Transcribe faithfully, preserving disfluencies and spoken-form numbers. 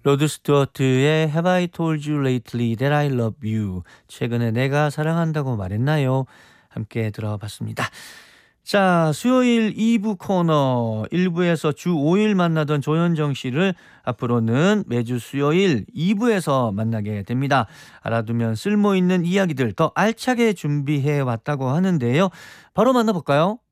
로드 스튜어트의 Have I told you lately that I love you? 최근에 내가 사랑한다고 말했나요? 함께 들어봤습니다. 자, 수요일 이 부 코너 일 부에서 주 오 일 만나던 조현정 씨를 앞으로는 매주 수요일 이 부에서 만나게 됩니다. 알아두면 쓸모있는 이야기들 더 알차게 준비해 왔다고 하는데요. 바로 만나볼까요?